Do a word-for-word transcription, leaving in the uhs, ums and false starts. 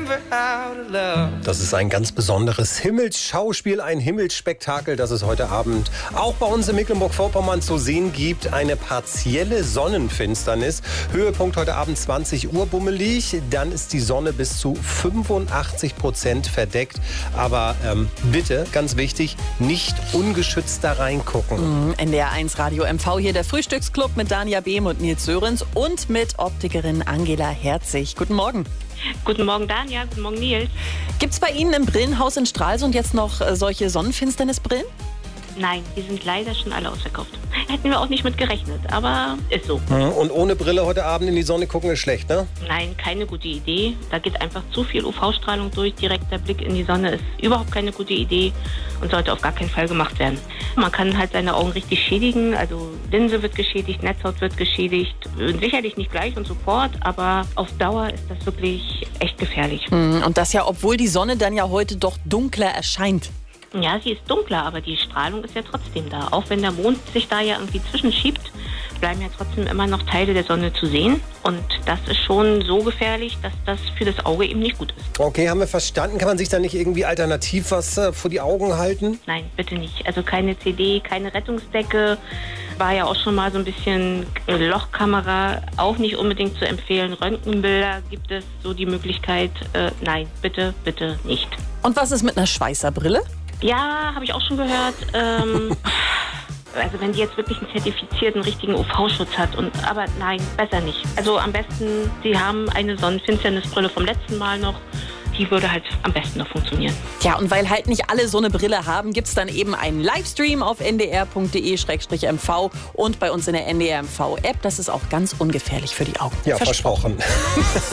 Das ist ein ganz besonderes Himmelsschauspiel, ein Himmelsspektakel, das es heute Abend auch bei uns in Mecklenburg-Vorpommern zu sehen gibt. Eine partielle Sonnenfinsternis. Höhepunkt heute Abend zwanzig Uhr bummelig. Dann ist die Sonne bis zu fünfundachtzig Prozent verdeckt. Aber ähm, bitte, ganz wichtig, nicht ungeschützt da reingucken. Mhm, N D R eins Radio M V hier, der Frühstücksclub mit Danja Behm und Nils Sörensen und mit Optikerin Angela Herzig. Guten Morgen. Guten Morgen, Danja. Guten Morgen, Nils. Gibt's bei Ihnen im Brillenhaus in Stralsund jetzt noch äh, solche Sonnenfinsternisbrillen? Nein, die sind leider schon alle ausverkauft. Hätten wir auch nicht mit gerechnet, aber ist so. Und ohne Brille heute Abend in die Sonne gucken ist schlecht, ne? Nein, keine gute Idee. Da geht einfach zu viel U V-Strahlung durch. Direkter Blick in die Sonne ist überhaupt keine gute Idee und sollte auf gar keinen Fall gemacht werden. Man kann halt seine Augen richtig schädigen. Also Linse wird geschädigt, Netzhaut wird geschädigt. Sicherlich nicht gleich und sofort, aber auf Dauer ist das wirklich echt gefährlich. Und das ja, obwohl die Sonne dann ja heute doch dunkler erscheint. Ja, sie ist dunkler, aber die Strahlung ist ja trotzdem da. Auch wenn der Mond sich da ja irgendwie zwischenschiebt, bleiben ja trotzdem immer noch Teile der Sonne zu sehen. Und das ist schon so gefährlich, dass das für das Auge eben nicht gut ist. Okay, haben wir verstanden. Kann man sich da nicht irgendwie alternativ was äh, vor die Augen halten? Nein, bitte nicht. Also keine C D, keine Rettungsdecke. War ja auch schon mal so ein bisschen Lochkamera, auch nicht unbedingt zu empfehlen. Röntgenbilder gibt es so die Möglichkeit. Äh, nein, bitte, bitte nicht. Und was ist mit einer Schweißerbrille? Ja, habe ich auch schon gehört. Ähm, also wenn die jetzt wirklich einen zertifizierten, richtigen U V-Schutz hat. Und, aber nein, besser nicht. Also am besten, Sie haben eine Sonnenfinsternisbrille vom letzten Mal noch. Die würde halt am besten noch funktionieren. Ja, und weil halt nicht alle so eine Brille haben, gibt es dann eben einen Livestream auf n d r punkt d e slash m v und bei uns in der N D R M V-App. Das ist auch ganz ungefährlich für die Augen. Ja, versprochen.